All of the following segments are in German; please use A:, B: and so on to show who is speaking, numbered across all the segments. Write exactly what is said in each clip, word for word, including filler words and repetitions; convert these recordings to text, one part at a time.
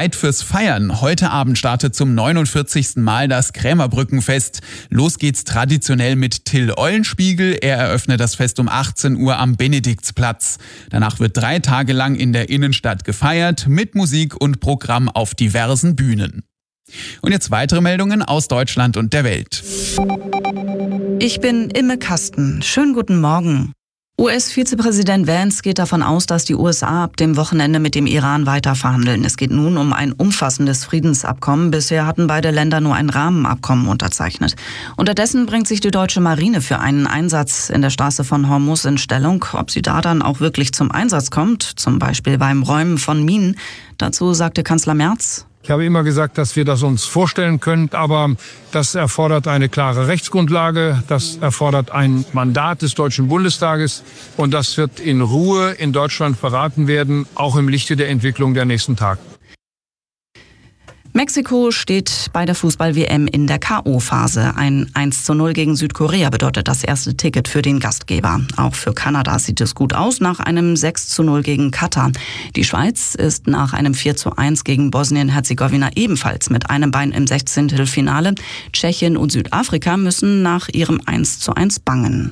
A: Zeit fürs Feiern. Heute Abend startet zum neunundvierzigsten Mal das Krämerbrückenfest. Los geht's traditionell mit Till Eulenspiegel. Er eröffnet das Fest um achtzehn Uhr am Benediktsplatz. Danach wird drei Tage lang in der Innenstadt gefeiert, mit Musik und Programm auf diversen Bühnen. Und jetzt weitere Meldungen aus Deutschland und der Welt.
B: Ich bin Imme Kasten. Schönen guten Morgen. U S-Vizepräsident Vance geht davon aus, dass die U S A ab dem Wochenende mit dem Iran weiter verhandeln. Es geht nun um ein umfassendes Friedensabkommen. Bisher hatten beide Länder nur ein Rahmenabkommen unterzeichnet. Unterdessen bringt sich die deutsche Marine für einen Einsatz in der Straße von Hormuz in Stellung. Ob sie da dann auch wirklich zum Einsatz kommt, zum Beispiel beim Räumen von Minen, dazu sagte Kanzler Merz:
C: Ich habe immer gesagt, dass wir das uns vorstellen können, aber das erfordert eine klare Rechtsgrundlage, das erfordert ein Mandat des Deutschen Bundestages und das wird in Ruhe in Deutschland beraten werden, auch im Lichte der Entwicklung der nächsten Tage.
B: Mexiko steht bei der Fußball-W M in der K O-Phase. Ein eins zu null gegen Südkorea bedeutet das erste Ticket für den Gastgeber. Auch für Kanada sieht es gut aus nach einem sechs zu null gegen Katar. Die Schweiz ist nach einem vier zu eins gegen Bosnien-Herzegowina ebenfalls mit einem Bein im Sechzehntelfinale. Tschechien und Südafrika müssen nach ihrem eins zu eins bangen.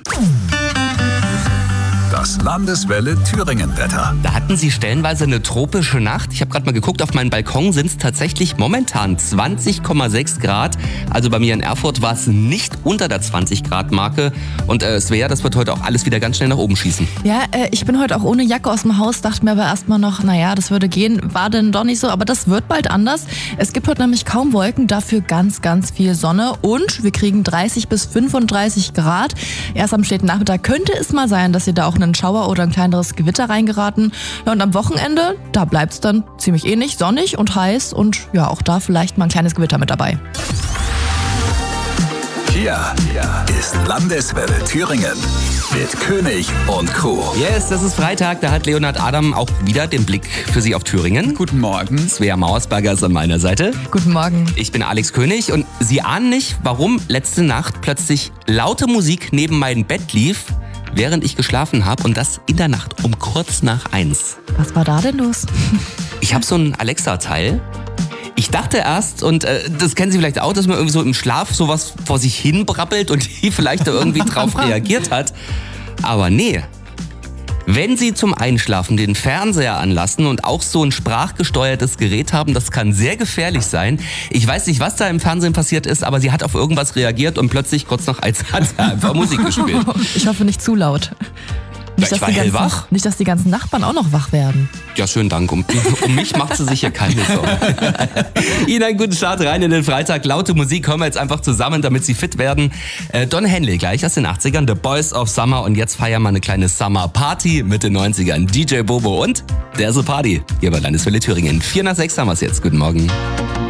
D: Das Landeswelle Thüringen-Wetter.
E: Da hatten sie stellenweise eine tropische Nacht. Ich habe gerade mal geguckt, auf meinem Balkon sind es tatsächlich momentan zwanzig Komma sechs Grad. Also bei mir in Erfurt war es nicht unter der zwanzig Grad Marke. Und äh, Svea, das wird heute auch alles wieder ganz schnell nach oben schießen.
F: Ja, äh, ich bin heute auch ohne Jacke aus dem Haus, dachte mir aber erstmal noch, naja, das würde gehen. War denn doch nicht so, aber das wird bald anders. Es gibt heute nämlich kaum Wolken, dafür ganz, ganz viel Sonne. Und wir kriegen dreißig bis fünfunddreißig Grad. Erst am späten Nachmittag könnte es mal sein, dass ihr da auch einen Schauer oder ein kleineres Gewitter reingeraten. Ja, und am Wochenende, da bleibt es dann ziemlich ähnlich, sonnig und heiß und ja, auch da vielleicht mal ein kleines Gewitter mit dabei.
D: Hier ist Landeswelle Thüringen mit König und Co.
E: Yes, das ist Freitag, da hat Leonhard Adam auch wieder den Blick für Sie auf Thüringen.
A: Guten Morgen.
E: Svea Mauersberger ist an meiner Seite.
F: Guten Morgen.
E: Ich bin Alex König und Sie ahnen nicht, warum letzte Nacht plötzlich laute Musik neben meinem Bett lief, während ich geschlafen habe, und das in der Nacht um kurz nach eins.
F: Was war da denn los?
E: Ich habe so ein Alexa-Teil. Ich dachte erst, und äh, das kennen Sie vielleicht auch, dass man irgendwie so im Schlaf sowas vor sich hin brabbelt und die vielleicht da irgendwie drauf reagiert hat. Aber nee. Wenn Sie zum Einschlafen den Fernseher anlassen und auch so ein sprachgesteuertes Gerät haben, das kann sehr gefährlich sein. Ich weiß nicht, was da im Fernsehen passiert ist, aber sie hat auf irgendwas reagiert und plötzlich kurz nach eins hat sie einfach Musik gespielt.
F: Ich hoffe nicht zu laut. Nicht,
E: ja, ich
F: dass
E: war
F: die ganzen,
E: hellwach.
F: nicht, dass die ganzen Nachbarn auch noch wach werden.
E: Ja, schönen Dank. Um, um mich macht sie sich ja keine Sorgen. Ihnen einen guten Start rein in den Freitag. Laute Musik hören wir jetzt einfach zusammen, damit Sie fit werden. Äh, Don Henley gleich aus den achtzigern, The Boys of Summer. Und jetzt feiern wir eine kleine Summer Party mit den neunzigern. D J Bobo und There's a Party. Hier bei Landeswelle Thüringen. vier nach sechs haben wir es jetzt. Guten Morgen.